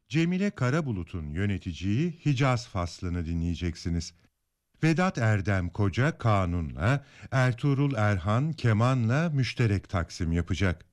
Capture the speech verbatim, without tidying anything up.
Cemile Karabulut'un yöneteceği Hicaz faslını dinleyeceksiniz. Vedat Erdem Koca kanunla, Ertuğrul Erhan kemanla müşterek taksim yapacak.